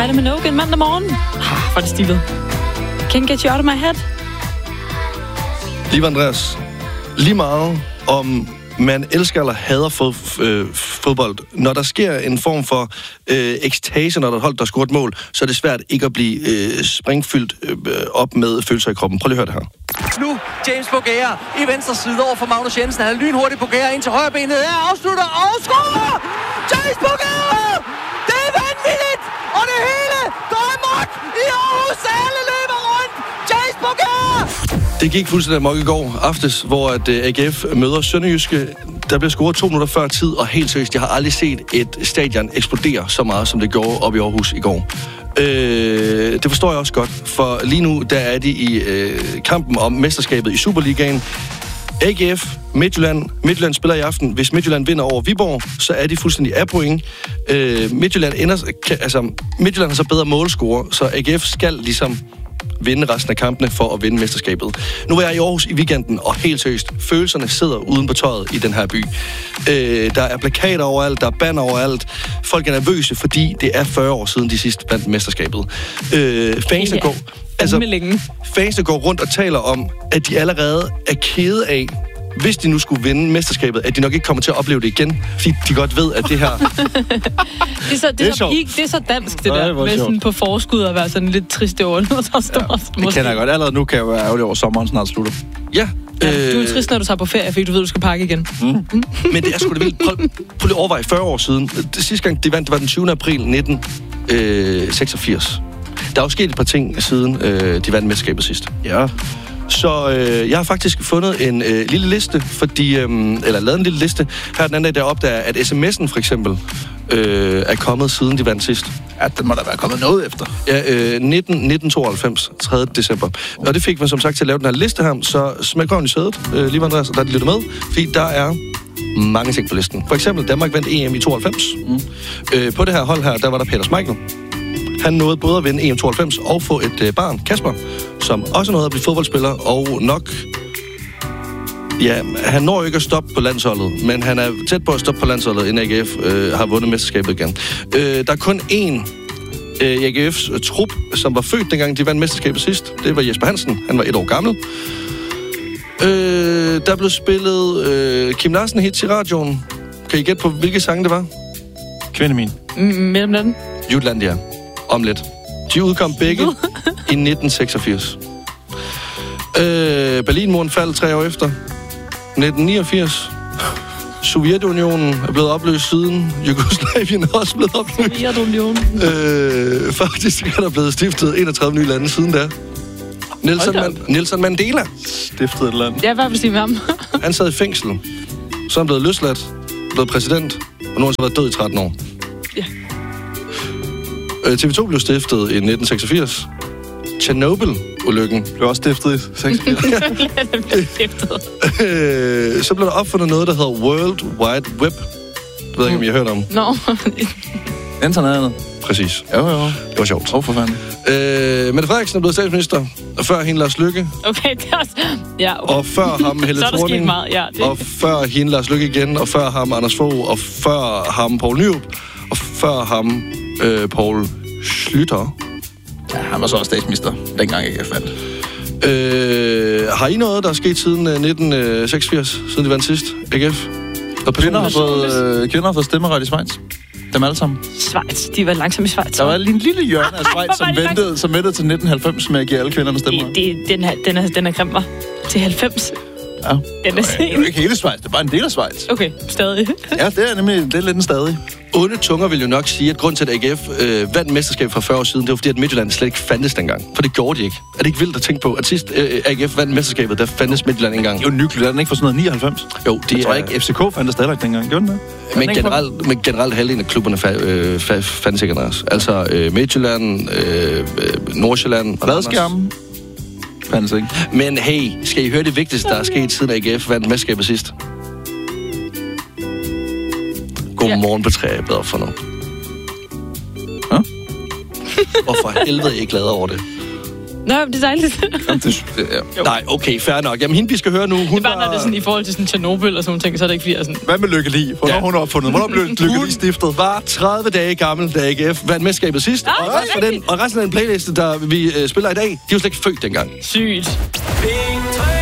Kylie Minogue en mandag morgen. Hvor er det stilet. Can't get you out of my head. Liv Andreas, lige meget om man elsker eller hader fodbold. Når der sker en form for ekstase, når der er hold, der scorer et mål, så er det svært ikke at blive springfyldt op med følelser i kroppen. Prøv lige at høre det her. Nu James Bougere i venstre side over for Magnus Jensen. Han er lynhurtig. Bougere ind til højre benet. Her afslutter og scorer! James Bougere! Det er vanvittigt! Og det hele går amok i Aarhus. Alle løber rundt. James Bougere! Det gik fuldstændig amok i går aftes, hvor at AGF møder Sønderjyske. Der blev scoret 2 minutter før tid, og helt seriøst, jeg har aldrig set et stadion eksplodere så meget, som det gjorde op i Aarhus i går. Det forstår jeg også godt, for lige nu, der er de i kampen om mesterskabet i Superligaen. AGF, Midtjylland spiller i aften. Hvis Midtjylland vinder over Viborg, så er de fuldstændig af point. Midtjylland har så bedre målscore, så AGF skal ligesom vinde resten af kampene for at vinde mesterskabet. Nu var jeg i Aarhus i weekenden, og helt seriøst, følelserne sidder uden på tøjet i den her by. Der er plakater overalt, der er banner overalt. Folk er nervøse, fordi det er 40 år siden de sidst vandt mesterskabet. Fansene går rundt og taler om, at de allerede er kede af, hvis de nu skulle vinde mesterskabet, at de nok ikke kommer til at opleve det igen, fordi de godt ved, at det her... det er så dansk, det der, med sådan på forskud og være sådan lidt trist over noget, der står. Det kender jeg godt. Allerede nu kan jeg være ærgerlig over, sommeren snart slutter. Ja. Du er trist, når du tager på ferie, fordi du ved, du skal pakke igen. Men det er sgu da vildt. Prøv lige at overveje 40 år siden. Det sidste gang, de vandt, det var den 20. april 1986. Der er jo sket et par ting, siden de vandt mesterskabet sidst. Ja. Så jeg har faktisk fundet en lille liste, eller lavet en lille liste her den anden dag, der opdager, at sms'en for eksempel er kommet siden de vandt sidst. Ja, den må da være kommet noget efter. Ja, 1992, 3. december. Og det fik man som sagt til at lave den her liste her, så smæk røven i sædet, Liv Andreas, og der er de lyttet med, fordi der er mange ting på listen. For eksempel, Danmark vandt EM i 92. På det her hold her, der var der Peter Schmeichel. Han nåede både at vinde EM92 og få et barn, Kasper, som også nåede at blive fodboldspiller, og nok... Ja, han når ikke at stoppe på landsholdet, men han er tæt på at stoppe på landsholdet, inden AGF har vundet mesterskabet igen. Der er kun én AGF's trup, som var født dengang de vandt mesterskabet sidst. Det var Jesper Hansen. Han var 1 år gammel. Der blev spillet Kim Larsen hits i radioen. Kan I gætte på, hvilke sange det var? Kvinde min. Mellem den? Jutlandia. Om lidt. De udkom begge i 1986. Berlinmuren faldt 3 år efter. 1989. Sovjetunionen er blevet opløst siden. Jugoslavien er også blevet opløst. Sovjetunionen. Faktisk er der blevet stiftet 31 nye lande siden da. Nelson Mandela stiftede et land. Ja, hvad vil sige med ham? Han sad i fængsel. Så er han blevet løsladt, blevet præsident, og nu har han så været død i 13 år. Ja. TV2 blev stiftet i 1986. Chernobyl-ulykken blev også stiftet i 86. Så blev der opfundet noget, der hedder World Wide Web. Det ved jeg ikke, om I har hørt om. Nå. Internettet. Præcis. Jo. Det var sjovt. For fanden. Mette Frederiksen er blevet statsminister, og før hende Lars Løkke. Okay, det er også... Ja, okay. Og før ham Helle Thorning. Ja, det... Og før hende Lars Løkke igen, og før ham Anders Fogh, og før ham Poul Nyrup, og før ham Poul Schlüter. Ja, han var så også statsminister, dengang jeg fandt. Har I noget, der er sket siden 1986, siden de vandt sidst, AGF? Kvinder har fået stemmeret i Schweiz. Dem alle sammen. Schweiz. De var langsomt i Schweiz. Der var en lille hjørne af Schweiz, som ventede til 1990 med at give alle kvinderne stemmeret. Den er grimmer. Til 90. Ja. Den er det er jo ikke hele Schweiz, det er bare en del af Schweiz. Okay, stadig. Ja, det er lidt en stadig. Onde tunger vil jo nok sige, at grund til, at AGF vandt mesterskab for 40 år siden, det var fordi, at Midtjylland slet ikke fandtes dengang. For det gjorde de ikke. Er det ikke vildt at tænke på, at sidst AGF vandt mesterskabet, der fandtes Midtjylland engang? Det er jo nykligt, er den ikke for sådan noget 99? Jo, det jeg tror ikke, FCK fandtes stadig dengang. Gjorde den det? Men generelt halvdelen af klubberne fandtes ikke deres. Altså Midtjylland, Nordsjælland... Fladskærmen. Fandtes ikke. Men hey, skal I høre det vigtigste, der er sket siden AGF vandt mesterskabet sidst? Godmorgen, Petræ, jeg bedre for noget. Ja? Hvorfor helvede er I ikke glad over det? Nå, det er dejligt. Nej, okay, fair nok. Jamen, hende, vi skal høre nu, hun det er bare, når det er sådan, i forhold til sådan Tjernobyl og sådan ting, så er det ikke fordi, sådan... Hvad med Lykke Li? Hvornår hun opfundet? Hvornår blev Lykke Li stiftet? Hun var 30 dage gammel, da AGF vandt mesterskabet sidst. Og resten af den playliste, der vi spiller i dag, de er jo slet ikke født dengang. Sygt.